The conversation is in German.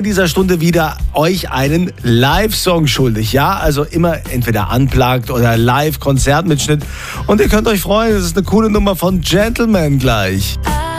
in dieser Stunde wieder euch einen Live-Song schuldig. Ja, also immer entweder unplugged oder Live-Konzertmitschnitt. Und ihr könnt euch freuen, das ist eine coole Nummer von Gentleman gleich.